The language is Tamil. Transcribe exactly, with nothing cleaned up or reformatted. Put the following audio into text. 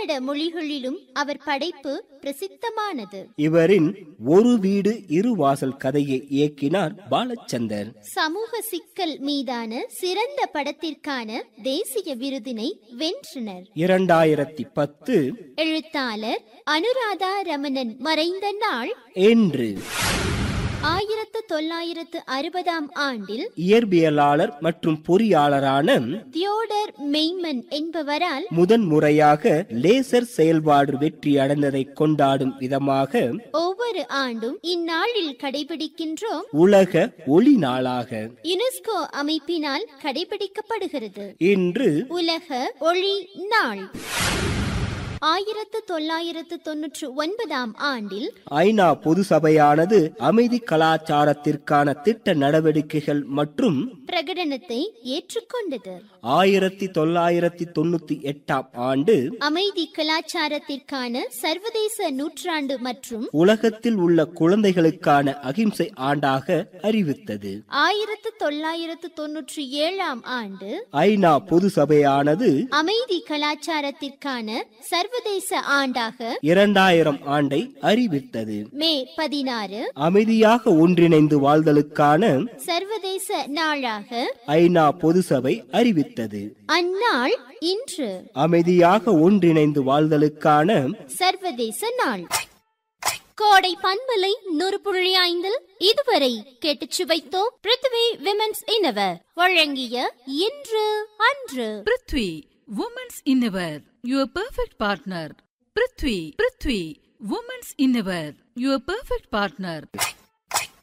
கன்னட மொழிகளிலும் அவர் படைப்பு பிரசித்தமானது. இவரின் ஒரு வீடு இரு வாசல் கதையை இயக்கினார் பாலச்சந்தர். சமூக சிக்கல் மீதான சிறந்த படத்திற்கான தேசிய விருதினை வென்றனர். இரண்டாயிரத்தி பத்து எழுத்தாளர் அனுராதா ரமணன் மறைந்த நாள் என்று. ஆயிரத்து தொள்ளாயிரத்து அறுபதாம் ஆண்டில் இயற்பியலாளர் மற்றும் பொறியாளரான தியோடர் மெய்மன் என்பவரால் முதன் முறையாக லேசர் செயல்பாடு வெற்றி அடைந்ததை கொண்டாடும் விதமாக ஒவ்வொரு ஆண்டும் இந்நாளில் கடைபிடிக்கின்றோம். உலக ஒளி நாளாக யுனெஸ்கோ அமைப்பினால் கடைபிடிக்கப்படுகிறது. இன்று உலக ஒளி நாள். ஆயிரத்து தொள்ளாயிரத்து தொன்னூற்று ஒன்பதாம் ஆண்டில் ஐநா பொது சபையானது அமைதி கலாச்சாரத்திற்கான திட்ட நடவடிக்கைகள் மற்றும் பிரகடனத்தை ஏற்றுக்கொண்டது. ஆயிரத்தி தொள்ளாயிரத்தி தொண்ணூத்தி எட்டாம் ஆண்டு அமைதி கலாச்சாரத்திற்கான சர்வதேச நூற்றாண்டு மற்றும் உலகத்தில் உள்ள குழந்தைகளுக்கான அகிம்சை ஆண்டாக அறிவித்தது. ஆயிரத்து தொள்ளாயிரத்து தொன்னூற்றி ஏழாம் ஆண்டு ஐநா பொது சபையானது அமைதி கலாச்சாரத்திற்கான சர்வதேச ஆண்டாக இரண்டாயிரம் ஆண்டை அறிவித்தது. மே பதினாறு அமைதியாக ஒன்றிணைந்து வாழ்தலுக்கான சர்வதேச நாளாக ஐநா பொது சபை அறிவித்தது. அந்நாள் இன்று அமைதியாக ஒன்றிணைந்து வாழ்தலுக்கான சர்வதேச நாள். கோடை பண்பலை நூறு புள்ளி ஐந்தில் இதுவரை கேட்டுச் சுவைத்தோம். பிருத்வி விமென்ஸ் இன்னவர் வழங்கிய இன்று அன்று. Prithvi Women's Innerwear, your perfect partner. Prithvi, Prithvi, Women's Innerwear, your perfect partner.